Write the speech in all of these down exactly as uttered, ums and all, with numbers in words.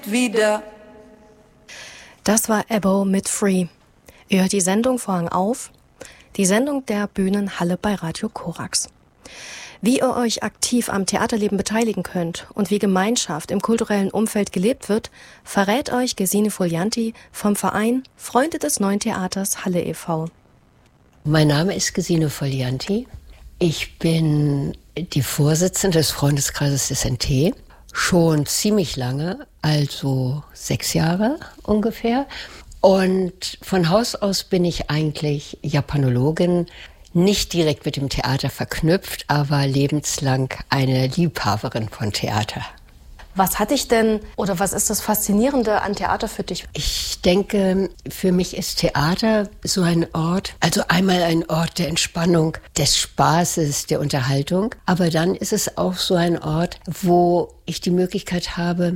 Wieder. Das war Ebbo mit Free. Ihr hört die Sendung Vorhang auf, die Sendung der Bühnenhalle bei Radio Korax. Wie ihr euch aktiv am Theaterleben beteiligen könnt und wie Gemeinschaft im kulturellen Umfeld gelebt wird, verrät euch Gesine Folianti vom Verein Freunde des Neuen Theaters Halle e V Mein Name ist Gesine Folianti. Ich bin die Vorsitzende des Freundeskreises des N T. Schon ziemlich lange, also sechs Jahre ungefähr. Und von Haus aus bin ich eigentlich Japanologin, nicht direkt mit dem Theater verknüpft, aber lebenslang eine Liebhaberin von Theater. Was hat dich denn, oder was ist das Faszinierende an Theater für dich? Ich denke, für mich ist Theater so ein Ort, also einmal ein Ort der Entspannung, des Spaßes, der Unterhaltung, aber dann ist es auch so ein Ort, wo ich die Möglichkeit habe,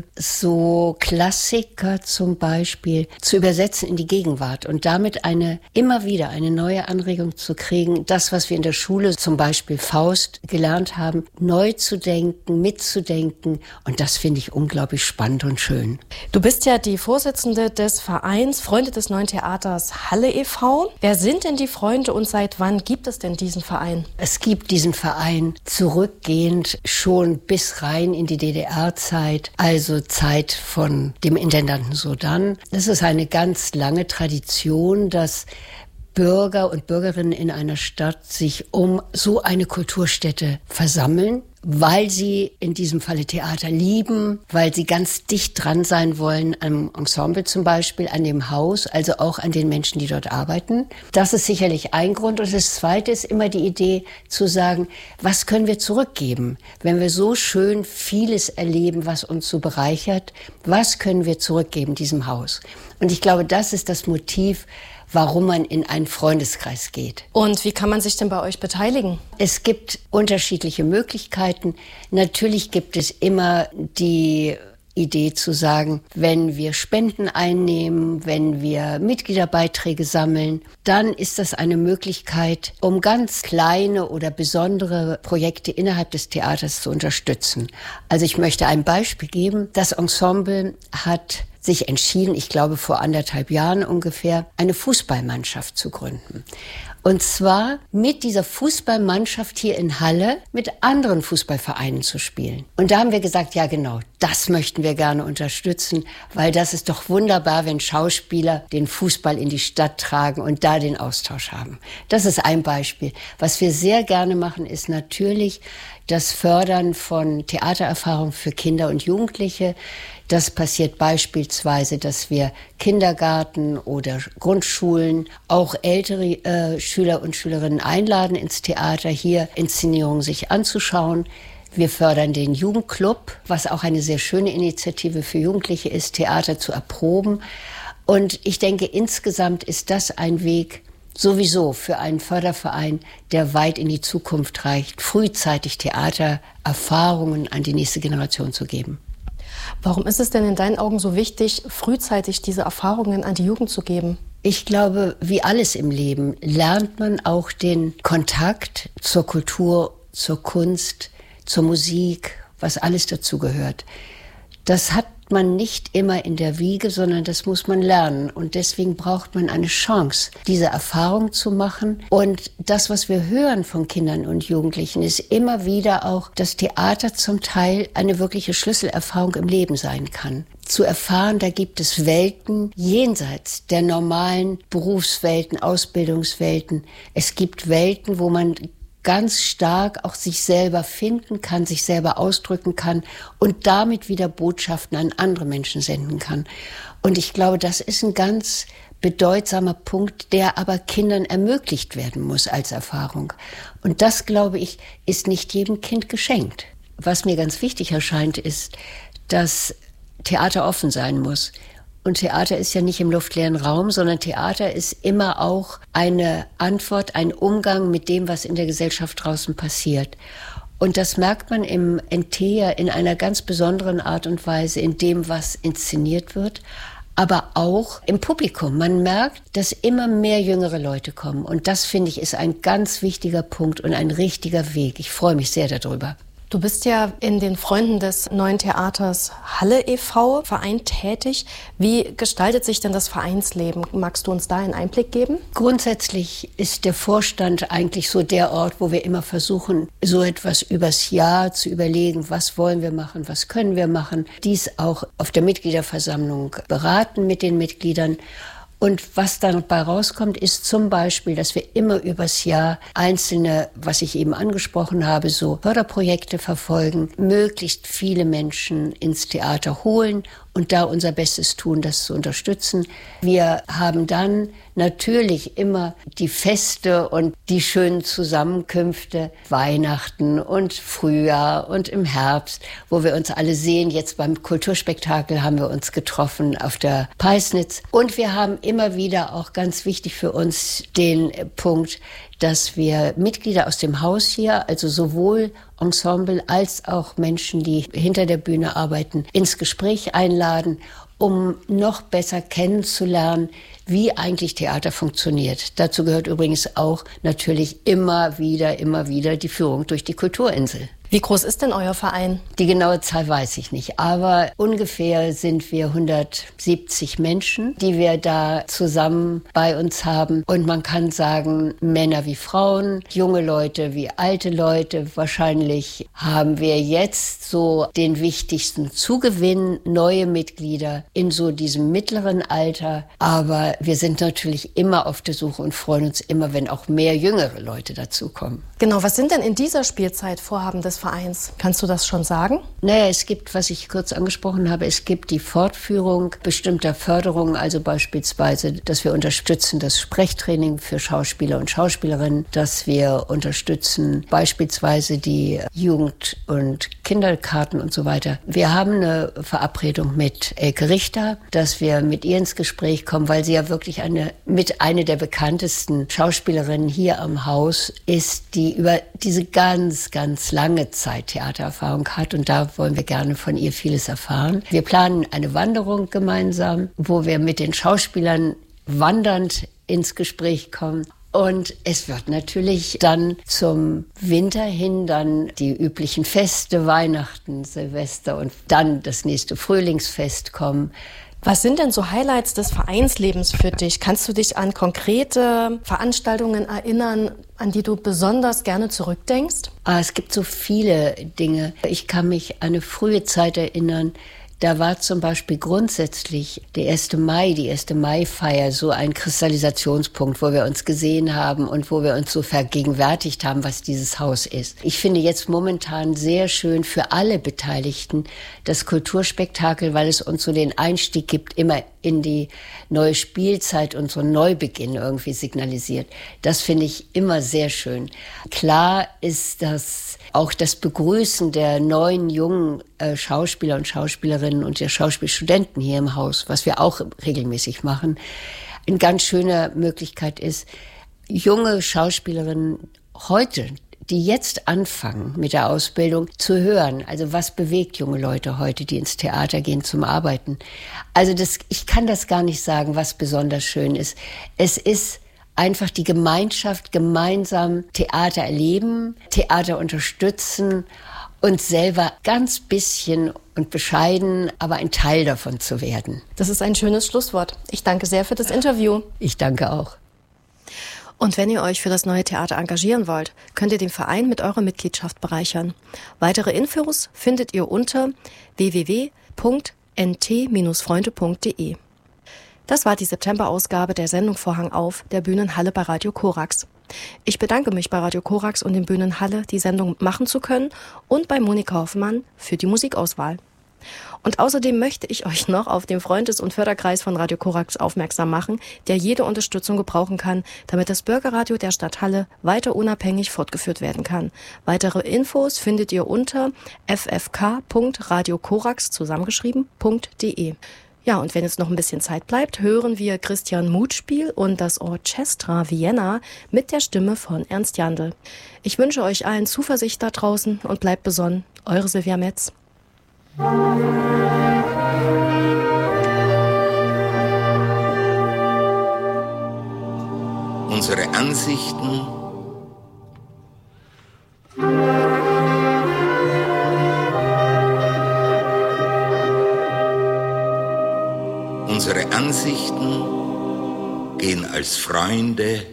so Klassiker zum Beispiel zu übersetzen in die Gegenwart und damit eine immer wieder eine neue Anregung zu kriegen, das, was wir in der Schule, zum Beispiel Faust, gelernt haben, neu zu denken, mitzudenken, und das finde ich unglaublich spannend und schön. Du bist ja die Vorsitzende des Vereins Freunde des Neuen Theaters Halle e V Wer sind denn die Freunde und seit wann gibt es denn diesen Verein? Es gibt diesen Verein zurückgehend schon bis rein in die D D R-Zeit, also Zeit von dem Intendanten Sodan. Das ist eine ganz lange Tradition, dass Bürger und Bürgerinnen in einer Stadt sich um so eine Kulturstätte versammeln, weil sie in diesem Falle Theater lieben, weil sie ganz dicht dran sein wollen am Ensemble zum Beispiel, an dem Haus, also auch an den Menschen, die dort arbeiten. Das ist sicherlich ein Grund. Und das Zweite ist immer die Idee zu sagen, was können wir zurückgeben? Wenn wir so schön vieles erleben, was uns so bereichert, was können wir zurückgeben diesem Haus? Und ich glaube, das ist das Motiv, warum man in einen Freundeskreis geht. Und wie kann man sich denn bei euch beteiligen? Es gibt unterschiedliche Möglichkeiten. Natürlich gibt es immer die Idee zu sagen, wenn wir Spenden einnehmen, wenn wir Mitgliederbeiträge sammeln, dann ist das eine Möglichkeit, um ganz kleine oder besondere Projekte innerhalb des Theaters zu unterstützen. Also ich möchte ein Beispiel geben. Das Ensemble hat sich entschieden, ich glaube vor anderthalb Jahren ungefähr, eine Fußballmannschaft zu gründen. Und zwar mit dieser Fußballmannschaft hier in Halle mit anderen Fußballvereinen zu spielen. Und da haben wir gesagt, ja genau, das möchten wir gerne unterstützen, weil das ist doch wunderbar, wenn Schauspieler den Fußball in die Stadt tragen und da den Austausch haben. Das ist ein Beispiel. Was wir sehr gerne machen, ist natürlich das Fördern von Theatererfahrung für Kinder und Jugendliche. Das passiert beispielsweise, dass wir Kindergarten oder Grundschulen, auch ältere äh, Schüler und Schülerinnen einladen ins Theater, hier Inszenierungen sich anzuschauen. Wir fördern den Jugendclub, was auch eine sehr schöne Initiative für Jugendliche ist, Theater zu erproben. Und ich denke, insgesamt ist das ein Weg sowieso für einen Förderverein, der weit in die Zukunft reicht, frühzeitig Theatererfahrungen an die nächste Generation zu geben. Warum ist es denn in deinen Augen so wichtig, frühzeitig diese Erfahrungen an die Jugend zu geben? Ich glaube, wie alles im Leben lernt man auch den Kontakt zur Kultur, zur Kunst, zur Musik, was alles dazugehört. Das hat man nicht immer in der Wiege, sondern das muss man lernen. Und deswegen braucht man eine Chance, diese Erfahrung zu machen. Und das, was wir hören von Kindern und Jugendlichen, ist immer wieder auch, dass Theater zum Teil eine wirkliche Schlüsselerfahrung im Leben sein kann. Zu erfahren, da gibt es Welten jenseits der normalen Berufswelten, Ausbildungswelten. Es gibt Welten, wo man ganz stark auch sich selber finden kann, sich selber ausdrücken kann und damit wieder Botschaften an andere Menschen senden kann. Und ich glaube, das ist ein ganz bedeutsamer Punkt, der aber Kindern ermöglicht werden muss als Erfahrung. Und das, glaube ich, ist nicht jedem Kind geschenkt. Was mir ganz wichtig erscheint, ist, dass Theater offen sein muss. Und Theater ist ja nicht im luftleeren Raum, sondern Theater ist immer auch eine Antwort, ein Umgang mit dem, was in der Gesellschaft draußen passiert. Und das merkt man im N T ja in einer ganz besonderen Art und Weise, in dem, was inszeniert wird, aber auch im Publikum. Man merkt, dass immer mehr jüngere Leute kommen. Und das, finde ich, ist ein ganz wichtiger Punkt und ein richtiger Weg. Ich freue mich sehr darüber. Du bist ja in den Freunden des Neuen Theaters Halle e V Verein tätig. Wie gestaltet sich denn das Vereinsleben? Magst du uns da einen Einblick geben? Grundsätzlich ist der Vorstand eigentlich so der Ort, wo wir immer versuchen, so etwas übers Jahr zu überlegen, was wollen wir machen, was können wir machen. Dies auch auf der Mitgliederversammlung beraten mit den Mitgliedern. Und was dabei rauskommt, ist zum Beispiel, dass wir immer übers Jahr einzelne, was ich eben angesprochen habe, so Förderprojekte verfolgen, möglichst viele Menschen ins Theater holen und da unser Bestes tun, das zu unterstützen. Wir haben dann natürlich immer die Feste und die schönen Zusammenkünfte, Weihnachten und Frühjahr und im Herbst, wo wir uns alle sehen. Jetzt beim Kulturspektakel haben wir uns getroffen auf der Peisnitz. Und wir haben immer wieder auch ganz wichtig für uns den Punkt, dass wir Mitglieder aus dem Haus hier, also sowohl Ensemble als auch Menschen, die hinter der Bühne arbeiten, ins Gespräch einladen, um noch besser kennenzulernen, wie eigentlich Theater funktioniert. Dazu gehört übrigens auch natürlich immer wieder, immer wieder die Führung durch die Kulturinsel. Wie groß ist denn euer Verein? Die genaue Zahl weiß ich nicht, aber ungefähr sind wir hundertsiebzig Menschen, die wir da zusammen bei uns haben. Und man kann sagen, Männer wie Frauen, junge Leute wie alte Leute. Wahrscheinlich haben wir jetzt so den wichtigsten Zugewinn, neue Mitglieder in so diesem mittleren Alter. Aber wir sind natürlich immer auf der Suche und freuen uns immer, wenn auch mehr jüngere Leute dazukommen. Genau, was sind denn in dieser Spielzeit Vorhaben des Vereins? Kannst du das schon sagen? Naja, es gibt, was ich kurz angesprochen habe, es gibt die Fortführung bestimmter Förderungen, also beispielsweise, dass wir unterstützen das Sprechtraining für Schauspieler und Schauspielerinnen, dass wir unterstützen beispielsweise die Jugend- und Kinderkarten und so weiter. Wir haben eine Verabredung mit Elke Richter, dass wir mit ihr ins Gespräch kommen, weil sie ja wirklich eine, mit eine der bekanntesten Schauspielerinnen hier am Haus ist, die über diese ganz, ganz lange Zeit Theatererfahrung hat. Und da wollen wir gerne von ihr vieles erfahren. Wir planen eine Wanderung gemeinsam, wo wir mit den Schauspielern wandernd ins Gespräch kommen. Und es wird natürlich dann zum Winter hin dann die üblichen Feste, Weihnachten, Silvester und dann das nächste Frühlingsfest kommen. Was sind denn so Highlights des Vereinslebens für dich? Kannst du dich an konkrete Veranstaltungen erinnern, an die du besonders gerne zurückdenkst? Ah, es gibt so viele Dinge. Ich kann mich an eine frühe Zeit erinnern. Da war zum Beispiel grundsätzlich der erste Mai, die erste Maifeier so ein Kristallisationspunkt, wo wir uns gesehen haben und wo wir uns so vergegenwärtigt haben, was dieses Haus ist. Ich finde jetzt momentan sehr schön für alle Beteiligten das Kulturspektakel, weil es uns so den Einstieg gibt, immer in die neue Spielzeit und so einen Neubeginn irgendwie signalisiert. Das finde ich immer sehr schön. Klar ist das auch das Begrüßen der neuen, jungen äh, Schauspieler und Schauspielerinnen und der Schauspielstudenten hier im Haus, was wir auch regelmäßig machen, eine ganz schöne Möglichkeit ist, junge Schauspielerinnen heute, die jetzt anfangen mit der Ausbildung, zu hören. Also was bewegt junge Leute heute, die ins Theater gehen zum Arbeiten? Also das, ich kann das gar nicht sagen, was besonders schön ist. Es ist einfach die Gemeinschaft, gemeinsam Theater erleben, Theater unterstützen und selber ganz bisschen und bescheiden, aber ein Teil davon zu werden. Das ist ein schönes Schlusswort. Ich danke sehr für das Interview. Ich danke auch. Und wenn ihr euch für das Neue Theater engagieren wollt, könnt ihr den Verein mit eurer Mitgliedschaft bereichern. Weitere Infos findet ihr unter w w w punkt n t freunde punkt d e. Das war die September-Ausgabe der Sendung Vorhang auf der Bühnenhalle bei Radio Korax. Ich bedanke mich bei Radio Korax und dem Bühnenhalle, die Sendung machen zu können, und bei Monika Hoffmann für die Musikauswahl. Und außerdem möchte ich euch noch auf den Freundes- und Förderkreis von Radio Korax aufmerksam machen, der jede Unterstützung gebrauchen kann, damit das Bürgerradio der Stadt Halle weiter unabhängig fortgeführt werden kann. Weitere Infos findet ihr unter f f k punkt radio korax zusammengeschrieben punkt d e. Ja, und wenn jetzt noch ein bisschen Zeit bleibt, hören wir Christian Mutspiel und das Orchestra Vienna mit der Stimme von Ernst Jandl. Ich wünsche euch allen Zuversicht da draußen und bleibt besonnen. Eure Silvia Metz. Unsere Ansichten Unsere Ansichten gehen als Freunde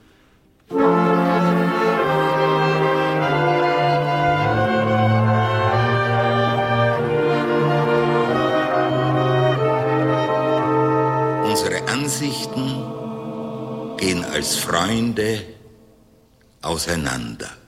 Unsere Ansichten gehen als Freunde auseinander.